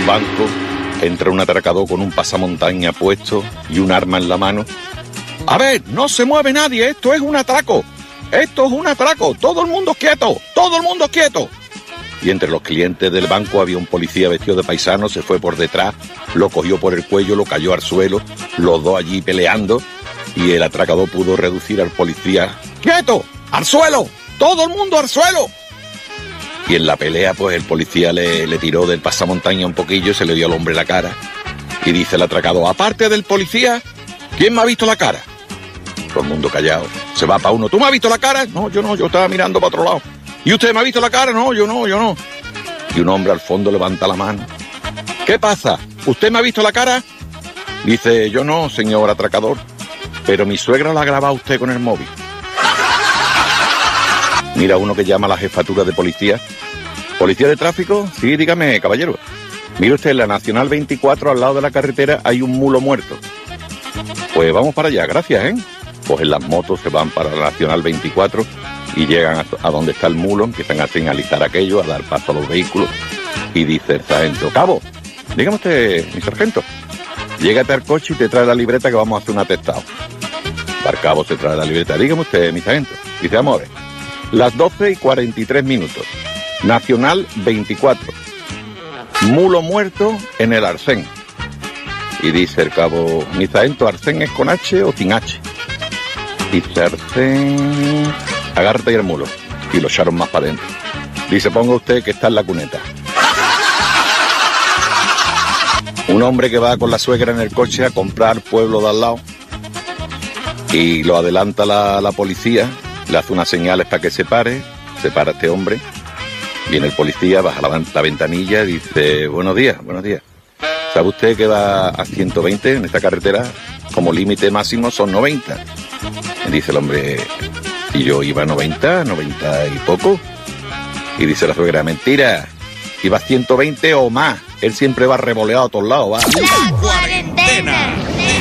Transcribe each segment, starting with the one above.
banco, entra un atracador con un pasamontaña puesto y un arma en la mano. A ver, no se mueve nadie, esto es un atraco. Esto es un atraco, todo el mundo quieto, todo el mundo quieto. Y entre los clientes del banco había un policía vestido de paisano, se fue por detrás, lo cogió por el cuello, lo cayó al suelo, los dos allí peleando, y el atracador pudo reducir al policía. ¡Quieto! ¡Al suelo! ¡Todo el mundo al suelo! Y en la pelea, pues el policía le tiró del pasamontaña un poquillo, se le dio al hombre la cara. Y dice el atracador, aparte del policía, ¿quién me ha visto la cara? Todo el mundo callado. Se va para uno. ¿Tú me has visto la cara? No, yo estaba mirando para otro lado. ¿Y usted me ha visto la cara? No, yo no. Y un hombre al fondo levanta la mano. ¿Qué pasa? ¿Usted me ha visto la cara? Dice, yo no, señor atracador. Pero mi suegra la ha grabado usted con el móvil. Mira uno que llama a la jefatura de policía. ¿Policía de tráfico? Sí, dígame, caballero. Mire usted, en la Nacional 24, al lado de la carretera, hay un mulo muerto. Pues vamos para allá, gracias, ¿eh? Cogen las motos, se van para la Nacional 24 y llegan a donde está el mulo, empiezan a señalizar aquello, a dar paso a los vehículos, y dice el sargento, cabo, dígame usted, mi sargento, llégate al coche y te trae la libreta que vamos a hacer un atestado. El cabo se trae la libreta, dígame usted, mi sargento. Dice, amores, las 12:43, Nacional 24, mulo muerto en el Arsén. Y dice el cabo, mi sargento, ¿Arsén es con H o sin H? Dice Arsén, agárrate y el mulo. Y lo echaron más para adentro. Dice, ponga usted que está en la cuneta. Un hombre que va con la suegra en el coche a comprar pueblo de al lado. Y lo adelanta la policía, le hace unas señales para que se para este hombre. Viene el policía, baja la ventanilla y dice, buenos días. ¿Sabe usted que va a 120 en esta carretera? Como límite máximo son 90. Y dice el hombre, y yo iba a 90 y poco. Y dice la suegra, mentira, iba a 120 o más. Él siempre va revoleado a todos lados, va. ¡La cuarentena!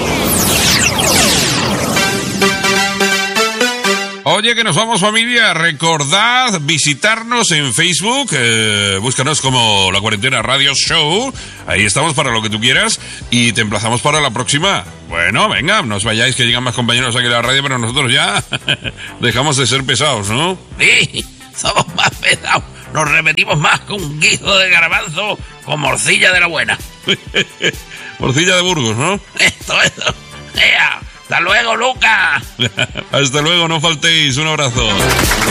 Oye, que nos vamos, familia. Recordad visitarnos en Facebook. Búscanos como La Cuarentena Radio Show. Ahí estamos para lo que tú quieras. Y te emplazamos para la próxima. Bueno, venga, no os vayáis, que llegan más compañeros aquí a la radio, pero nosotros ya dejamos de ser pesados, ¿no? Sí, somos más pesados. Nos repetimos más con un guiso de garbanzo con morcilla de la buena. Morcilla de Burgos, ¿no? Eso. ¡Hasta luego, Lucas! Hasta luego, no faltéis. Un abrazo.